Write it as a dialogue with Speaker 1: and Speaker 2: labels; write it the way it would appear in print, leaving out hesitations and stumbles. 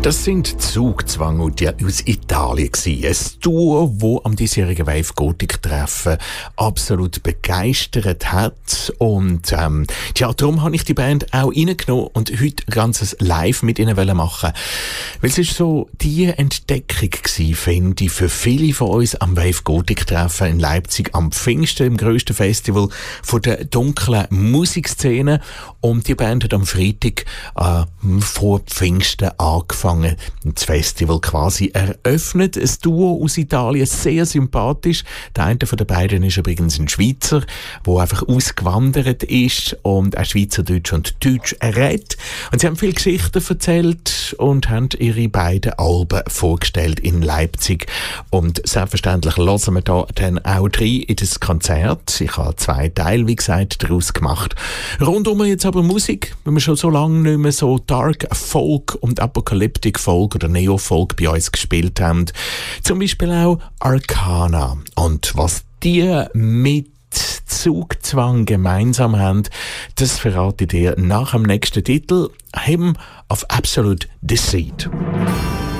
Speaker 1: Das sind Zugzwang aus Italien gewesen. Ein Duo, das am diesjährigen Wave Gothic Treffen absolut begeistert hat. Und darum habe ich die Band auch reingenommen und heute ein ganzes Live mit ihnen machen. Weil es ist so die Entdeckung gewesen, finde ich, für viele von uns am Wave Gothic Treffen in Leipzig am Pfingsten, im grössten Festival von der dunklen Musikszene. Und die Band hat am Freitag vor Pfingsten angefangen, das Festival quasi eröffnet. Ein Duo aus Italien, sehr sympathisch. Der eine von den beiden ist übrigens ein Schweizer, der einfach ausgewandert ist und auch Schweizerdeutsch und Deutsch redet. Und sie haben viele Geschichten erzählt und haben ihre beiden Alben vorgestellt in Leipzig. Und selbstverständlich hören wir da dann auch rein in das Konzert. Ich habe 2 Teile, wie gesagt, daraus gemacht. Rundum jetzt aber Musik, wenn wir schon so lange nicht mehr so Dark Folk und Apokalyptik Folk oder Neo-Folk bei uns gespielt haben. Zum Beispiel auch Arcana. Und was die mit Zugzwang gemeinsam haben, das verrate ich dir nach dem nächsten Titel. Hymn of Absolute Deceit.